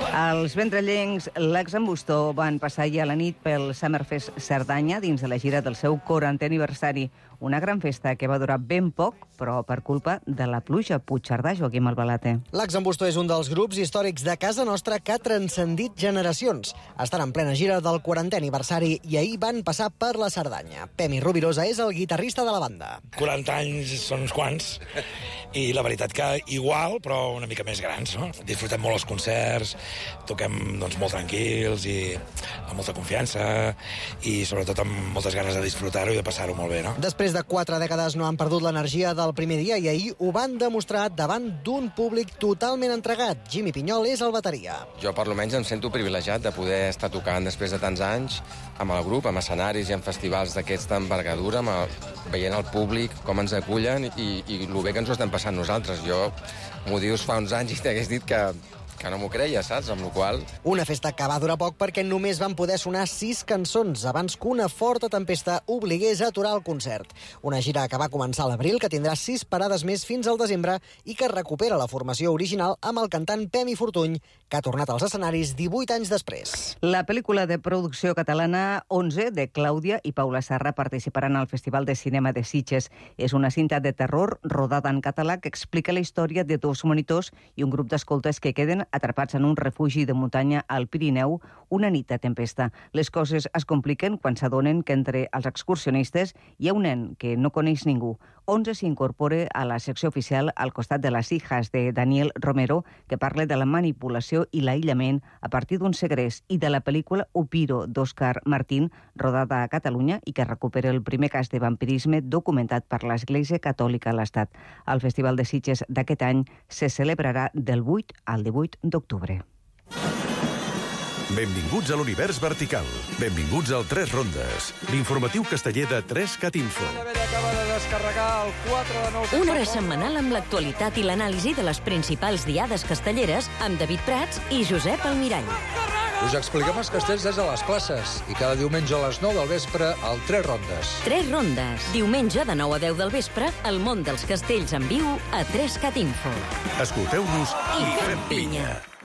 Els ventrellencs Lacs en Bustó van passar ahir a la nit pel Summerfest Cerdanya dins de la gira del seu 40è aniversari. Una gran festa que va durar ben poc, però per culpa de la pluja. Puigcerdà, Joaquim Albalate. Lacs en Bustó és un dels grups històrics de casa nostra que ha transcendit generacions. Estan en plena gira del 40è aniversari i ahir van passar per la Cerdanya. Pemi Rovirosa és el guitarrista de la banda. 40 anys són uns quants, i la veritat que igual, però una mica més grans, no? Disfrutem molt els concerts, toquem molt tranquils i amb molta confiança i sobretot amb moltes ganes de disfrutar-ho i de passar-ho molt bé, no? Després de 4 dècades no han perdut l'energia del primer dia i ahir ho van demostrar davant d'un públic totalment entregat. Jimmy Pinyol és el bateria. Jo, per almenys, em sento privilegiat de poder estar tocant després de tants anys amb el grup, amb escenaris i en festivals d'aquesta envergadura, veient el públic, com ens acullen i el bé que ens ho estem passant nosaltres. Jo m'ho dius fa uns anys i t'hagués dit que no m'ho creia, saps? Amb la qual cosa... Una festa que va durar poc perquè només van poder sonar 6 cançons abans que una forta tempesta obligués a aturar el concert. Una gira que va començar a l'abril, que tindrà 6 parades més fins al desembre i que recupera la formació original amb el cantant Pemi Fortuny, que ha tornat als escenaris 18 anys després. La pel·lícula de producció catalana 11 de Clàudia i Paula Serra participaran al Festival de Cinema de Sitges. És una cinta de terror rodada en català que explica la història de 2 monitors i un grup d'escoltes que queden atrapats en un refugi de muntanya al Pirineu una nit de tempesta. Les coses es compliquen quan s'adonen que entre els excursionistes hi ha un nen que no coneix ningú. 11 s'incorpora a la secció oficial al costat de Les hijas de Daniel Romero, que parla de la manipulació i l'aïllament a partir d'un segrest, i de la pel·lícula Upiro d'Òscar Martín, rodada a Catalunya i que recupera el primer cas de vampirisme documentat per l'Església Catòlica a l'Estat. El Festival de Sitges d'aquest any se celebrarà del 8 al 18 d'octubre. Benvinguts a l'univers vertical. Benvinguts al 3 Rondes, l'informatiu casteller de 3cat Info. Una hora setmanal amb l'actualitat i l'anàlisi de les principals diades castelleres amb David Prats i Josep Almirall. Us expliquem els castells des de les places i cada diumenge a les 9 del vespre al 3 Rondes. 3 Rondes. Diumenge de 9 a 10 del vespre, el món dels castells en viu a 3cat Info. Escolteu-nos i fem pinya.